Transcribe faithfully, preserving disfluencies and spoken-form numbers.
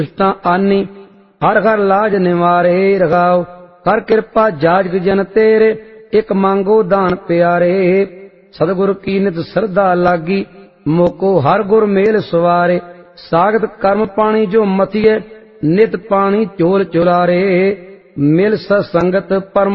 दुष्टां आनी हर हर लाज निवारे। रघाओ कर कृपा जाजग जन तेरे एक मांगो दान प्यारे। सतगुर की नित श्रद्धा लागी मोको हर गुर मेल सवारे। सागत कर्म पानी जो मथिए नित पानी चोल चुलारे। मिल सत्संगत परम